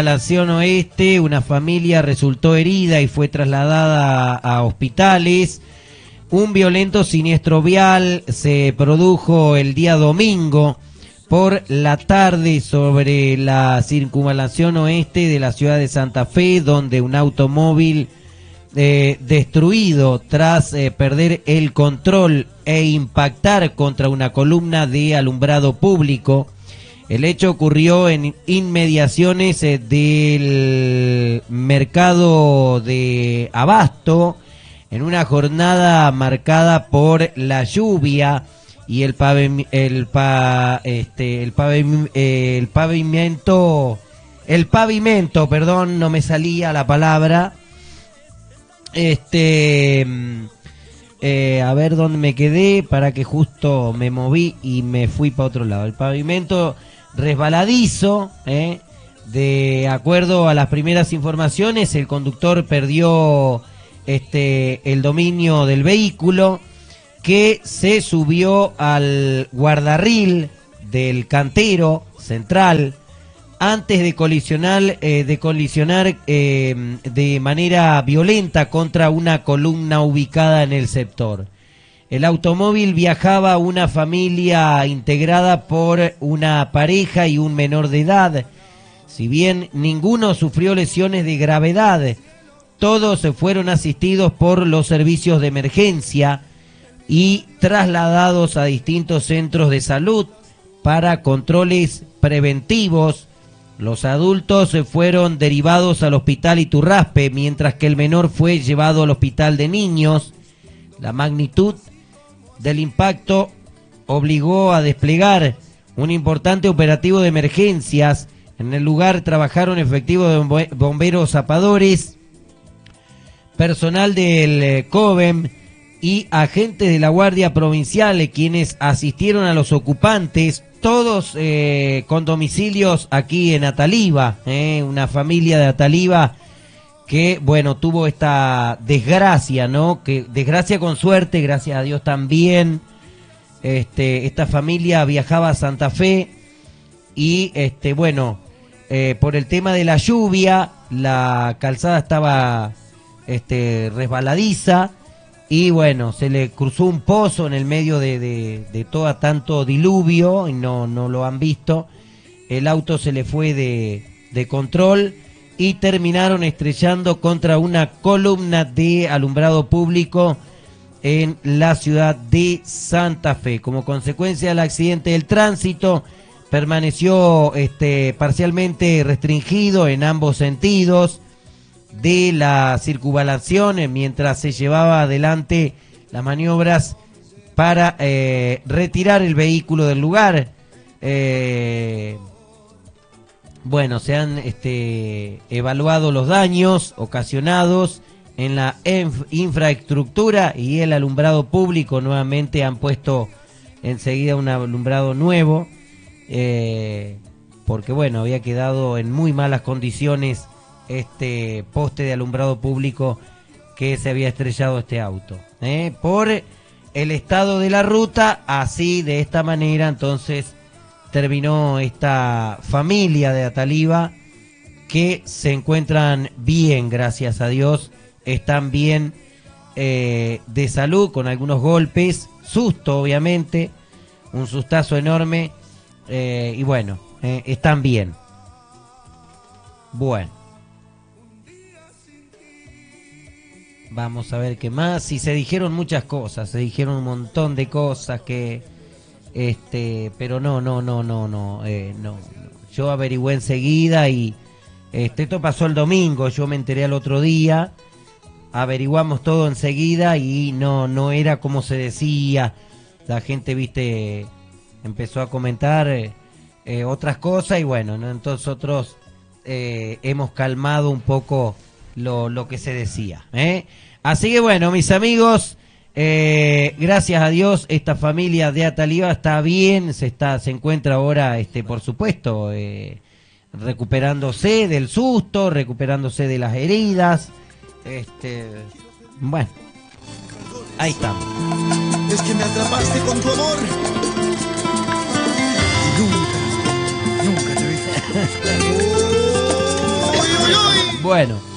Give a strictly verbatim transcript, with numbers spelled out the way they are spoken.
Circunvalación Oeste, una familia resultó herida y fue trasladada a, a hospitales. Un violento siniestro vial se produjo el día domingo por la tarde sobre la Circunvalación Oeste de la ciudad de Santa Fe, donde un automóvil eh, destruido tras eh, perder el control e impactar contra una columna de alumbrado público. El hecho ocurrió en inmediaciones eh, del mercado de Abasto, en una jornada marcada por la lluvia y el pavim, el pa, este el pavim, eh, el pavimento el pavimento, perdón, no me salía la palabra. Este eh, a ver dónde me quedé, para que justo me moví y me fui para otro lado. El pavimento resbaladizo, eh, de acuerdo a las primeras informaciones, el conductor perdió este el dominio del vehículo, que se subió al guardarril del cantero central antes de colisionar eh, de colisionar eh, de manera violenta contra una columna ubicada en el sector. El automóvil viajaba una familia integrada por una pareja y un menor de edad. Si bien ninguno sufrió lesiones de gravedad, todos fueron asistidos por los servicios de emergencia y trasladados a distintos centros de salud para controles preventivos. Los adultos fueron derivados al hospital Iturraspe, mientras que el menor fue llevado al hospital de niños. La magnitud del impacto obligó a desplegar un importante operativo de emergencias. En el lugar trabajaron efectivos de bomberos zapadores, personal del COVEM y agentes de la Guardia Provincial, quienes asistieron a los ocupantes, todos eh, con domicilios aquí en Ataliva, eh, una familia de Ataliva que, bueno, tuvo esta desgracia, ¿no? Que desgracia con suerte, gracias a Dios también. Este, esta familia viajaba a Santa Fe y, este, bueno, eh, por el tema de la lluvia, la calzada estaba este, resbaladiza y, bueno, se le cruzó un pozo en el medio de, de, de todo tanto diluvio y no, no lo han visto. El auto se le fue de, de control y terminaron estrellando contra una columna de alumbrado público en la ciudad de Santa Fe. Como consecuencia del accidente, el tránsito permaneció este, parcialmente restringido en ambos sentidos de la circunvalación, mientras se llevaba adelante las maniobras para eh, retirar el vehículo del lugar. Eh, bueno, se han este, evaluado los daños ocasionados en la inf- infraestructura y el alumbrado público. Nuevamente han puesto enseguida un alumbrado nuevo, eh, porque bueno, había quedado en muy malas condiciones este poste de alumbrado público que se había estrellado este auto, ¿eh? Por el estado de la ruta, así de esta manera entonces terminó esta familia de Ataliva, que se encuentran bien, gracias a Dios, están bien eh, de salud, con algunos golpes, susto obviamente, un sustazo enorme, eh, y bueno, eh, están bien. Bueno, vamos a ver qué más. Sí, se dijeron muchas cosas, se dijeron un montón de cosas que, este, pero no, no, no, no, no, eh, no, no. Yo averigüé enseguida y este, esto pasó el domingo, yo me enteré al otro día, averiguamos todo enseguida y no, no era como se decía. La gente, viste, empezó a comentar eh, eh, otras cosas y bueno, ¿no? Entonces nosotros eh, hemos calmado un poco Lo, lo que se decía, ¿eh? Así que bueno, mis amigos, eh, gracias a Dios esta familia de Ataliva está bien, se está se encuentra ahora, este, por supuesto, eh, recuperándose del susto, recuperándose de las heridas, este, bueno, ahí estamos. Es que me atrapaste con tu amor y nunca, nunca te vi. Bueno.